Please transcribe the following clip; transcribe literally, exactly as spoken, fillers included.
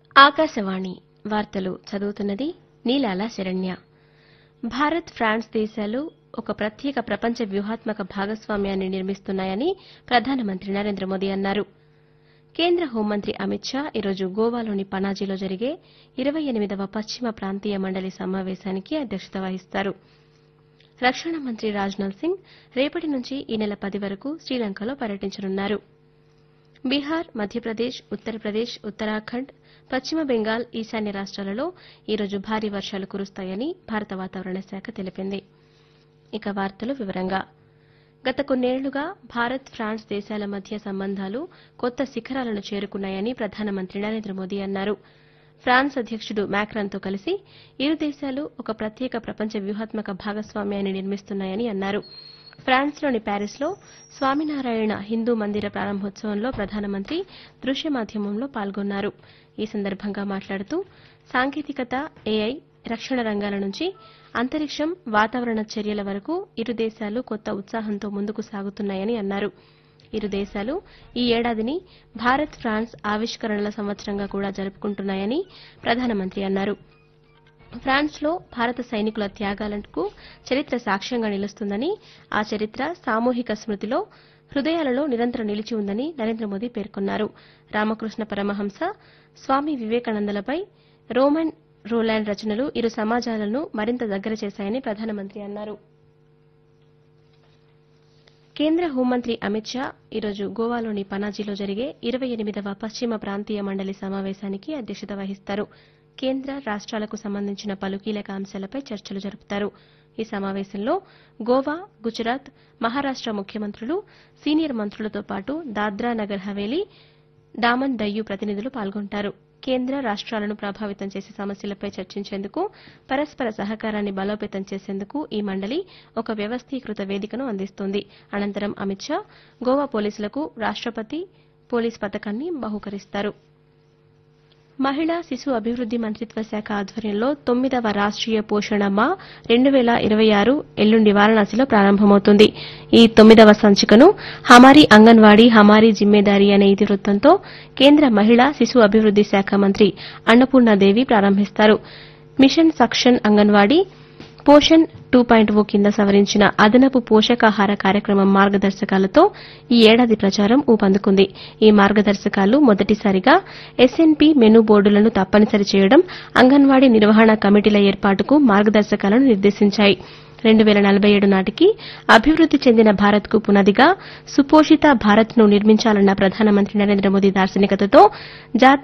ఆకాశవాణి వార్తలు చదువుతున్నది నీలాల శరణ్య. భారత్ ఫ్రాన్స్ దేశాలు ఒక ప్రత్యేక ప్రపంచ వ్యూహాత్మక భాగస్వామ్యాన్ని నిర్మిస్తున్నాయని ప్రధానమంత్రి నరేంద్ర మోదీ అన్నారు. కేంద్ర హోంమంత్రి అమిత్ షా ఈరోజు గోవాలోని పనాజీలో జరిగే ఇరవై ఎనిమిదవ పశ్చిమ ప్రాంతీయ మండలి సమావేశానికి అధ్యక్షత వహిస్తారు. రక్షణ మంత్రి రాజ్నాథ్ సింగ్ రేపటి నుంచి ఈ నెల పది వరకు శ్రీలంకలో పర్యటించనున్నారు. బీహార్, మధ్యప్రదేశ్, ఉత్తరప్రదేశ్, ఉత్తరాఖండ్, పశ్చిమ బెంగాల్, ఈశాన్య రాష్ట్రాలలో ఈరోజు భారీ వర్షాలు కురుస్తాయని భారత వాతావరణ శాఖ తెలిపింది. ఇక వార్తలు వివరంగా గత కొన్నేళ్లుగా భారత్ ఫ్రాన్స్ దేశాల మధ్య సంబంధాలు కొత్త శిఖరాలను చేరుకున్నాయని ప్రధానమంత్రి నరేంద్ర మోదీ అన్నారు. ఫ్రాన్స్ అధ్యకుడు మ్యాక్రాన్తో కలిసి ఇరు దేశాలు ఒక ప్రత్యేక ప్రపంచ వ్యూహాత్మక భాగస్వామ్యాన్ని నిర్మిస్తున్నాయని అన్నారు. ఫ్రాన్స్లోని ప్యారిస్లో స్వామినారాయణ హిందూ మందిర ప్రారంభోత్సవంలో ప్రధానమంత్రి దృశ్య మాధ్యమంలో పాల్గొన్నారు. ఈ సందర్భంగా మాట్లాడుతూ సాంకేతికత, ఏఐ, రక్షణ రంగాల నుంచి అంతరిక్షం, వాతావరణ చర్యల వరకు ఇరు దేశాలు కొత్త ఉత్సాహంతో ముందుకు సాగుతున్నాయని అన్నారు. ఇరు దేశాలు ఈ ఏడాదిని భారత్ ఫ్రాన్స్ ఆవిష్కరణల సంవత్సరంగా కూడా జరుపుకుంటున్నాయని ప్రధానమంత్రి అన్నారు. ఫ్రాన్స్లో భారత సైనికుల త్యాగాలకు చరిత్ర సాక్ష్యంగా నిలుస్తుందని, ఆ చరిత్ర సామూహిక స్మృతిలో, హృదయాలలో నిరంతరం నిలిచి ఉందని నరేంద్ర మోదీ పేర్కొన్నారు. రామకృష్ణ పరమహంస, స్వామి వివేకానందలపై రోమన్ రోలాండ్ రచనలు ఇరు సమాజాలను మరింత దగ్గర చేశాయని ప్రధానమంత్రి అన్నారు. కేంద్ర హోంమంత్రి అమిత్ షా ఈరోజు గోవాలోని పనాజీలో జరిగే ఇరవై ఎనిమిదవ పశ్చిమ ప్రాంతీయ మండలి సమావేశానికి అధ్యక్షత వహిస్తారు. కేంద్ర, రాష్ట్రాలకు సంబంధించిన పలు కీలక అంశాలపై చర్చలు జరుపుతారు. ఈ సమావేశంలో గోవా, గుజరాత్, మహారాష్ట ముఖ్యమంత్రులు, సీనియర్ మంత్రులతో పాటు దాద్రా నగర్ హవేలీ, డామన్ డయ్యూ ప్రతినిధులు పాల్గొంటారు. కేంద్ర, రాష్ట్రాలను ప్రభావితం చేసే సమస్యలపై చర్చించేందుకు, పరస్పర సహకారాన్ని బలోపేతం చేసేందుకు ఈ మండలి ఒక వ్యవస్థీకృత వేదికను అందిస్తోంది. అనంతరం అమిత్ షా గోవా పోలీసులకు రాష్టపతి పోలీస్ పతకాన్ని బహూకరిస్తారు. మహిళా శిశు అభివృద్ది మంత్రిత్వ శాఖ ఆధ్వర్యంలో తొమ్మిదవ రాష్ట్రీయ పోషణ మా రెండు వేల ఇరవై ఆరు ఎల్లుండి వారణాసిలో ప్రారంభమవుతుంది. ఈ తొమ్మిదవ సంచికను హమారీ అంగన్వాడీ హమారీ జిమ్మేదారీ అనే ఇతివృత్తంతో కేంద్ర మహిళా శిశు అభివృద్ది శాఖ మంత్రి అన్నపూర్ణాదేవి ప్రారంభిస్తారు. Machine suction anganwadi Poshan two point ఓ కింద సవరించిన అదనపు పోషకాహార కార్యక్రమం మార్గదర్శకాలతో ఈ ఏడాది ప్రచారం ఊపందుకుంది. ఈ మార్గదర్శకాలు మొదటిసారిగా ఎస్ఎన్పీ మెనూ బోర్డులను తప్పనిసరి చేయడం, అంగన్వాడీ నిర్వహణ కమిటీల ఏర్పాటుకు మార్గదర్శకాలను నిర్దేశించాయి. రెండు వేల నలభై ఏడు నాటికి అభివృద్ది చెందిన భారత్కు పునాదిగా సుపోషిత భారత్ను నిర్మించాలన్న ప్రధానమంత్రి నరేంద్ర మోదీ దార్శనికతతో జాతీయ